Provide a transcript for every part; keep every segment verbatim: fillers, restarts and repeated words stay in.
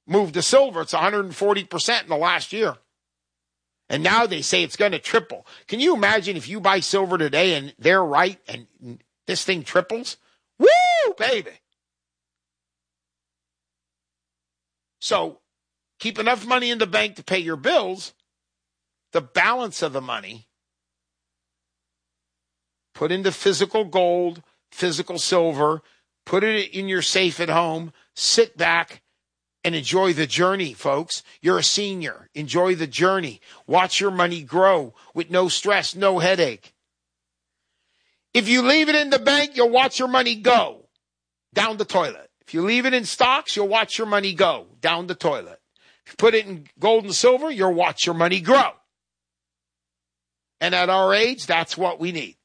move to silver. It's one hundred forty percent in the last year. And now they say it's going to triple. Can you imagine if you buy silver today and they're right and this thing triples? Woo, baby. So keep enough money in the bank to pay your bills. The balance of the money, put into physical gold, physical silver, put it in your safe at home, sit back, and enjoy the journey, folks. You're a senior. Enjoy the journey. Watch your money grow with no stress, no headache. If you leave it in the bank, you'll watch your money go down the toilet. If you leave it in stocks, you'll watch your money go down the toilet. If you put it in gold and silver, you'll watch your money grow. And at our age, that's what we need.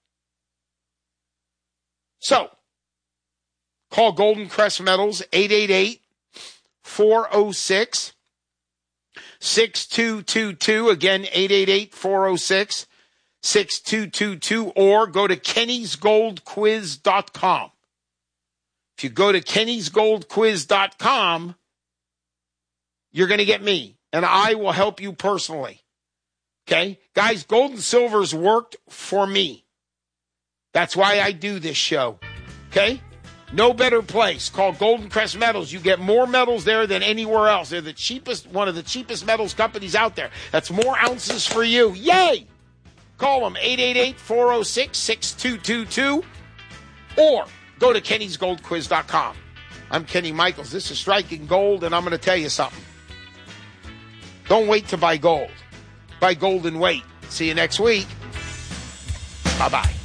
So, call Golden Crest Metals, eight eight eight, four oh six, six two two two. Again, eight eight eight, four oh six, six two two two. Or go to kennys gold quiz dot com. If you go to kennys gold quiz dot com, you're going to get me, and I will help you personally. Okay? Guys, gold and silver's worked for me. That's why I do this show. Okay? No better place. Call Golden Crest Metals. You get more metals there than anywhere else. They're the cheapest, one of the cheapest metals companies out there. That's more ounces for you. Yay! Call them, eight eight eight, four oh six, six two two two. Or go to kennys gold quiz dot com. I'm Kenny Michaels. This is Striking Gold, and I'm going to tell you something. Don't wait to buy gold. Buy gold and wait. See you next week. Bye-bye.